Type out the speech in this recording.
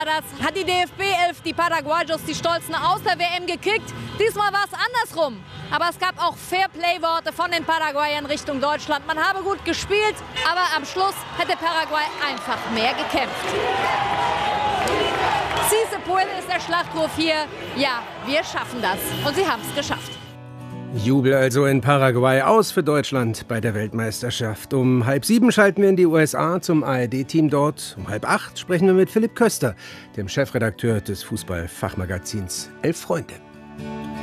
Das hat die DFB-Elf, die Paraguayos, die Stolzen aus der WM gekickt. Diesmal war es andersrum. Aber es gab auch Fairplay-Worte von den Paraguayern Richtung Deutschland. Man habe gut gespielt, aber am Schluss hätte Paraguay einfach mehr gekämpft. Cisse Puel ist der Schlachtruf hier. Ja, wir schaffen das. Und sie haben es geschafft. Jubel also in Paraguay, aus für Deutschland bei der Weltmeisterschaft. Um 6:30 schalten wir in die USA zum ARD-Team dort. Um 7:30 sprechen wir mit Philipp Köster, dem Chefredakteur des Fußball-Fachmagazins Elf Freunde.